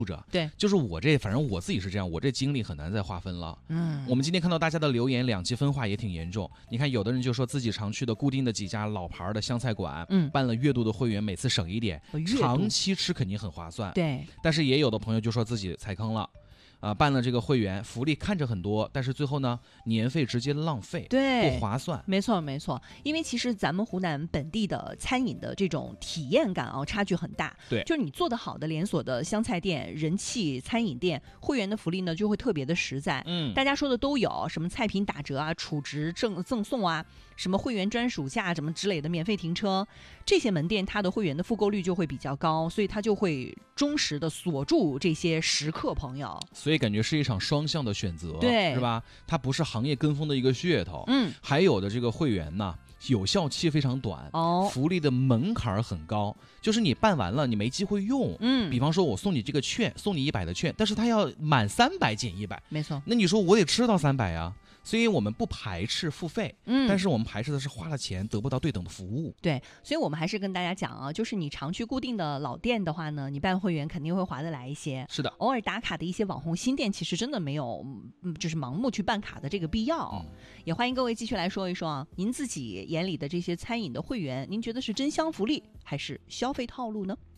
对， 就是反正我自己是这样，我这精力很难再划分了。我们今天看到大家的留言，两极分化也挺严重。你看，有的人就说自己常去的固定的几家老牌的湘菜馆，办了月度的会员，每次省一点，长期吃肯定很划算。 对， 但是也有的朋友就说自己踩坑了。办了这个会员，福利看着很多，但是最后呢，年费直接浪费， 对， 不划算。 没错，没错，因为其实咱们湖南本地的餐饮的这种体验感啊，差距很大。 对， 就是你做得好的连锁的湘菜店、人气餐饮店，会员的福利呢就会特别的实在。大家说的都有，什么菜品打折啊、储值赠送啊，什么会员专属价什么之类的，免费停车，这些门店它的会员的复购率就会比较高，所以它就会忠实的锁住这些食客朋友。 所以感觉是一场双向的选择， 对， 是吧？它不是行业跟风的一个噱头。还有的这个会员呢，有效期非常短，福利的门槛很高，就是你办完了你没机会用。比方说我送你这个券，送你100的券，但是它要满300减100， 没错。 那你说我得吃到300呀。所以我们不排斥付费，但是我们排斥的是花了钱得不到对等的服务。 对，所以我们还是跟大家讲啊，就是你常去固定的老店的话呢，你办会员肯定会划得来一些。 是的， 偶尔打卡的一些网红新店，其实真的没有，就是盲目去办卡的这个必要。也欢迎各位继续来说一说啊，您自己眼里的这些餐饮的会员，您觉得是真香福利还是消费套路呢？